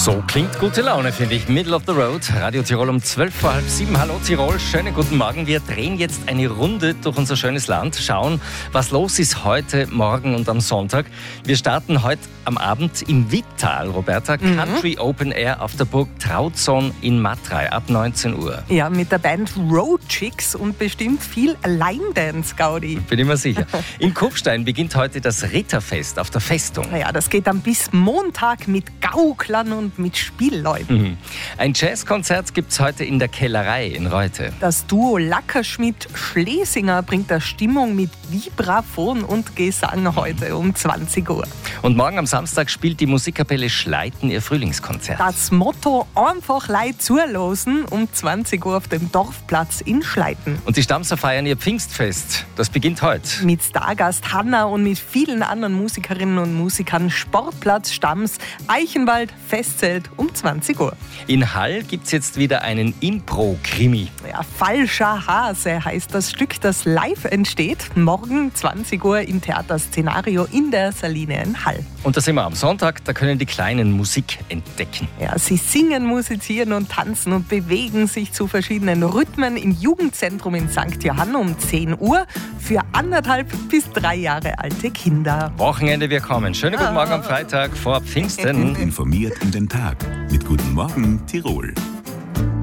So klingt gute Laune, finde ich. Middle of the Road, Radio Tirol um 6:45. Hallo Tirol, schönen guten Morgen. Wir drehen jetzt eine Runde durch unser schönes Land, schauen, was los ist heute, morgen und am Sonntag. Wir starten heute am Abend im Vittal, Roberta, Country Open Air auf der Burg Trautson in Matrei ab 19 Uhr. Ja, mit der Band Road Chicks und bestimmt viel Line-Dance, Gaudi. Bin ich mir sicher. In Kufstein beginnt heute das Ritterfest auf der Festung. Ja, das geht dann bis Montag mit Gauklern und mit Spielleuten. Ein Jazzkonzert gibt es heute in der Kellerei in Reute. Das Duo Lackerschmidt-Schlesinger bringt da Stimmung mit Vibraphon und Gesang heute um 20 Uhr. Und morgen am Samstag spielt die Musikkapelle Schleiten ihr Frühlingskonzert. Das Motto einfach Leid zulosen um 20 Uhr auf dem Dorfplatz in Schleiten. Und die Stamser feiern ihr Pfingstfest. Das beginnt heute. Mit Stargast Hanna und mit vielen anderen Musikerinnen und Musikern Sportplatz Stams, Eichenwald, Festzelt um 20 Uhr. In Hall gibt es jetzt wieder einen Impro-Krimi. Ja, Falscher Hase heißt das Stück, das live entsteht. Morgen 20 Uhr im Theater Szenario in der Saline in Hall. Und da sind wir am Sonntag, da können die Kleinen Musik entdecken. Ja, sie singen, musizieren und tanzen und bewegen sich zu verschiedenen Rhythmen im Jugendzentrum in St. Johann um 10 Uhr für 1,5 bis 3 Jahre alte Kinder. Wochenende, wir kommen. Schönen guten Morgen am Freitag vor Pfingsten. Informiert in den Tag mit Guten Morgen Tirol.